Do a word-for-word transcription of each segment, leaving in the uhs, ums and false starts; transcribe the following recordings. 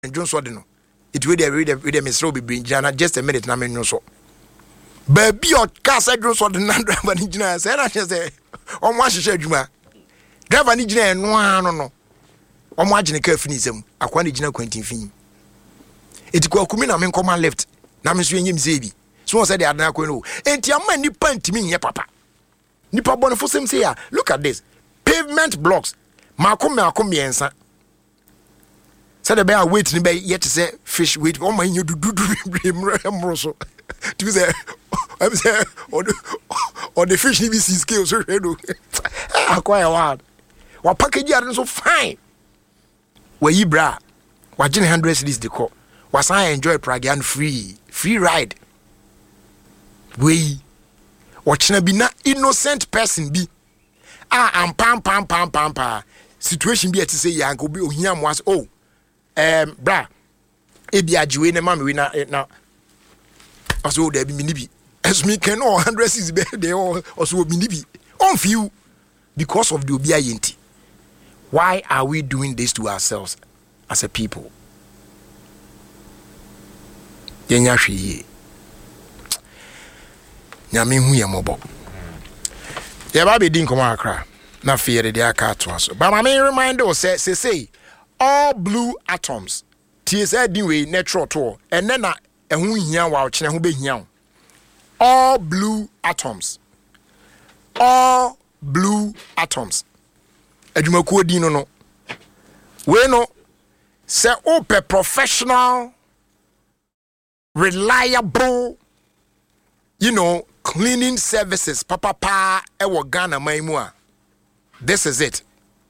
John Sodino. It will read a read a misro be bring Jana just a minute na me no so. Baby your car said John Sodino driver engineer say na say o mo ahye adwuma. Driver engineer no ano no. O mo agene ka fini sem akwa ne gina kwantin fin. Eti kwa kumi na me nkoma left na me so enyim say bi. So won say the adana ko no. Enti ama nipa ntimi nye papa. Nipa bone fo sem say ya look at this. Pavement blocks. Makom me akom yensa. Say the bear wait ni be yet say fish wait o man you do do do mro so to say I'm say or the fish ni be see scale so do acquire one wa package are so fine we yi bra wa gin one hundred cities the call was I enjoy Pragian free free ride we watching be na innocent person be ah am pam pam pam pam pam situation be at say ya go be ohia mo as oh Um, bra, ebi ajiwe ne mami we na na. Also there be minibi. As me can all hundred is be there also minibi. On few because of the obi ayenti. Why are we doing this to ourselves as a people? Yenya hwe. Nyame hu ye mobo. Ye ba be din komo akra. Na fear de aka to aso. But I mean remind us say say say all blue atoms. T S A anyway natural to and then na ehun hia wa ochene ho be hia. All blue atoms. All blue atoms. Adwumakuo din no no. We no say ope professional reliable you know cleaning services papa pa e wo Ghana man mu a. This is it.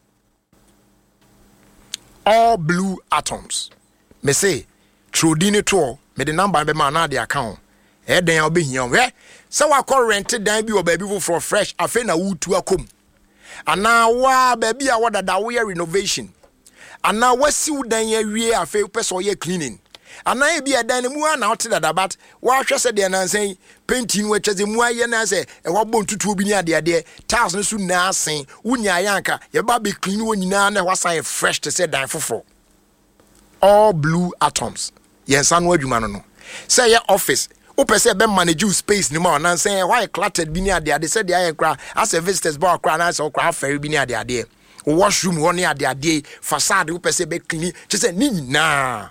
All blue atoms. Me say, through dini to me the number be man na the account. E den obi hian we. So wa call rented dan bi o baby for fresh afa na wutu akom. Ana wa baby a wada da we renovation. Ana wasi udan ya wie afa person ye cleaning. Ana e bi dan mu ana ote da bat wa hwe se de na nsen painting we cheze mu aye na se e wa bon tutu obi ni ade ade tiles no su na asen wunya yanka ye ba be clean wo nyina na wa san fresh to say dan foforo. All blue atoms. Yes, anu adwuma no no. Say your office. O pese be manage space ni ma na say why cluttered bi ni ade ade say dey kra as a visitors bar kra na say kra afare bi ni ade ade. O washroom ho ni ade ade facade o pese be clean. Che say ni na